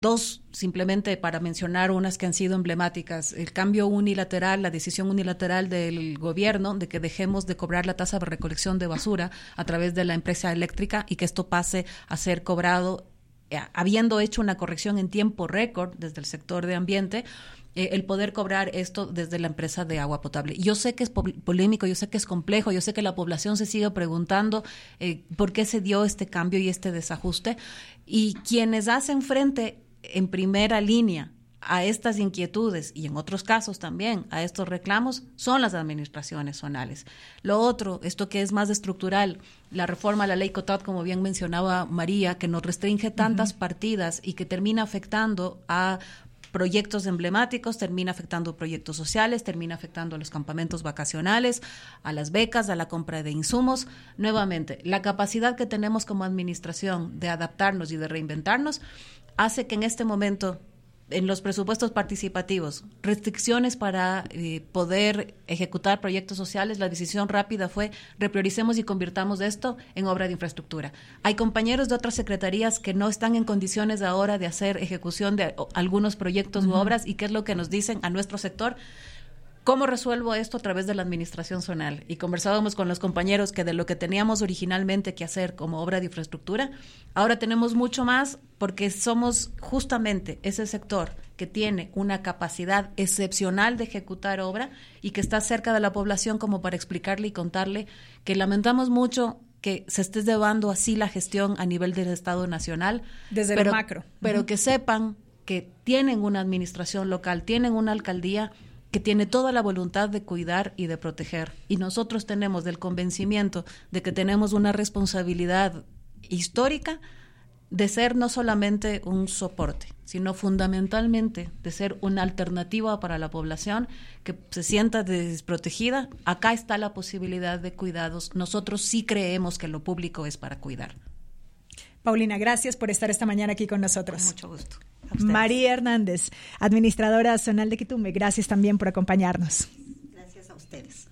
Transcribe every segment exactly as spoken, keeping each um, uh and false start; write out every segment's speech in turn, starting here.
Dos, simplemente para mencionar unas que han sido emblemáticas, el cambio unilateral, la decisión unilateral del gobierno de que dejemos de cobrar la tasa de recolección de basura a través de la empresa eléctrica y que esto pase a ser cobrado, eh, habiendo hecho una corrección en tiempo récord desde el sector de ambiente, eh, el poder cobrar esto desde la empresa de agua potable. Yo sé que es po- polémico, yo sé que es complejo, yo sé que la población se sigue preguntando eh, por qué se dio este cambio y este desajuste, y quienes hacen frente en primera línea a estas inquietudes y en otros casos también a estos reclamos son las administraciones zonales. Lo otro, esto que es más estructural, la reforma a la ley COTAD, como bien mencionaba María, que nos restringe tantas uh-huh. partidas y que termina afectando a proyectos emblemáticos, termina afectando proyectos sociales, termina afectando a los campamentos vacacionales, a las becas, a la compra de insumos. Nuevamente, la capacidad que tenemos como administración de adaptarnos y de reinventarnos hace que en este momento, en los presupuestos participativos, restricciones para eh, poder ejecutar proyectos sociales, la decisión rápida fue reprioricemos y convirtamos esto en obra de infraestructura. Hay compañeros de otras secretarías que no están en condiciones ahora de hacer ejecución de o, algunos proyectos uh-huh. u obras, y qué es lo que nos dicen a nuestro sector. ¿Cómo resuelvo esto? A través de la administración zonal. Y conversábamos con los compañeros que de lo que teníamos originalmente que hacer como obra de infraestructura, ahora tenemos mucho más porque somos justamente ese sector que tiene una capacidad excepcional de ejecutar obra y que está cerca de la población como para explicarle y contarle que lamentamos mucho que se esté llevando así la gestión a nivel del Estado nacional. Desde pero, lo macro. Pero uh-huh. que sepan que tienen una administración local, tienen una alcaldía que tiene toda la voluntad de cuidar y de proteger. Y nosotros tenemos el convencimiento de que tenemos una responsabilidad histórica de ser no solamente un soporte, sino fundamentalmente de ser una alternativa para la población que se sienta desprotegida. Acá está la posibilidad de cuidados. Nosotros sí creemos que lo público es para cuidar. Paulina, gracias por estar esta mañana aquí con nosotros. Con mucho gusto. María Hernández, administradora zonal de Quitumbe, gracias también por acompañarnos. Gracias a ustedes.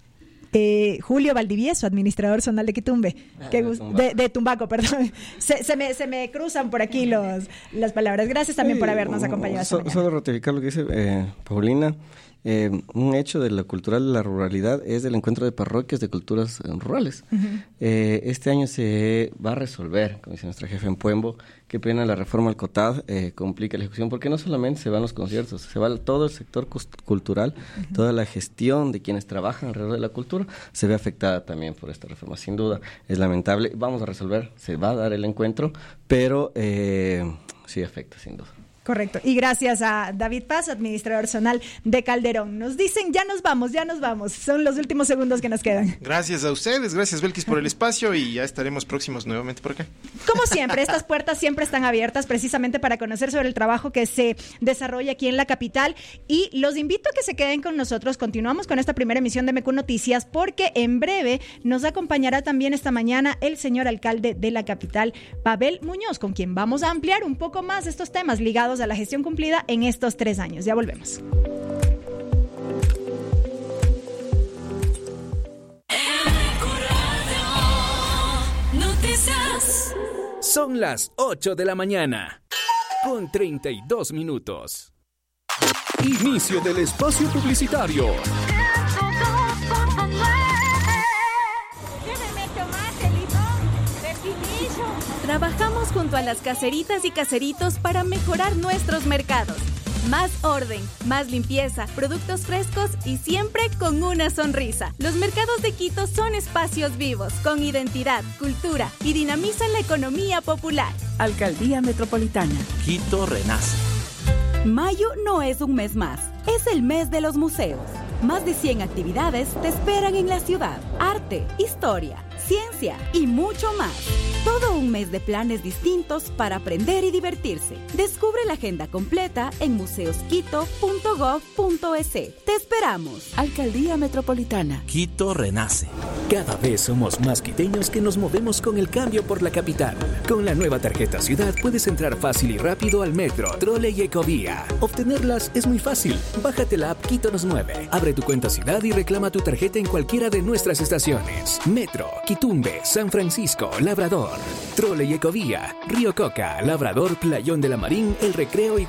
Eh, Julio Valdivieso, administrador zonal de Quitumbe, ah, que, de, Tumbaco. de, de Tumbaco, perdón. Se, se, me, se me cruzan por aquí los, las palabras. Gracias también sí, por habernos acompañado esta so, mañana. Solo ratificar lo que dice eh, Paulina. Eh, un hecho de la cultural de la ruralidad es el encuentro de parroquias de culturas eh, rurales. Uh-huh. Eh, este año se va a resolver, como dice nuestra jefa en Puembo. Qué pena la reforma al COTAD eh, complica la ejecución, porque no solamente se van los conciertos, se va todo el sector cultural, uh-huh. toda la gestión de quienes trabajan alrededor de la cultura se ve afectada también por esta reforma. Sin duda, es lamentable. Vamos a resolver, se va a dar el encuentro, pero eh, sí afecta, sin duda. Correcto. Y gracias a David Paz, administrador zonal de Calderón. Nos dicen, ya nos vamos, ya nos vamos. Son los últimos segundos que nos quedan. Gracias a ustedes, gracias Belkis por el espacio y ya estaremos próximos nuevamente por acá. Como siempre, estas puertas siempre están abiertas precisamente para conocer sobre el trabajo que se desarrolla aquí en la capital, y los invito a que se queden con nosotros. Continuamos con esta primera emisión de M Q Noticias porque en breve nos acompañará también esta mañana el señor alcalde de la capital, Pavel Muñoz, con quien vamos a ampliar un poco más estos temas ligados a la gestión cumplida en estos tres años. Ya volvemos. Son las ocho de la mañana, con treinta y dos minutos. Inicio del espacio publicitario. Trabajamos junto a las caseritas y caseritos para mejorar nuestros mercados. Más orden, más limpieza, productos frescos y siempre con una sonrisa. Los mercados de Quito son espacios vivos, con identidad, cultura y dinamizan la economía popular. Alcaldía Metropolitana. Quito renace. Mayo no es un mes más, es el mes de los museos. Más de cien actividades te esperan en la ciudad. Arte, historia, ciencia y mucho más. Todo un mes de planes distintos para aprender y divertirse. Descubre la agenda completa en museos quito punto gov punto es. Te esperamos. Alcaldía Metropolitana. Quito renace. Cada vez somos más quiteños que nos movemos con el cambio por la capital. Con la nueva tarjeta Ciudad puedes entrar fácil y rápido al metro, trole y ecovía. Obtenerlas es muy fácil. Bájate la app Quito nos mueve. Abre tu cuenta Ciudad y reclama tu tarjeta en cualquiera de nuestras estaciones. Metro, Quito Tumbe, San Francisco, Labrador. Trole y Ecovía, Río Coca, Labrador, Playón de la Marín, El Recreo y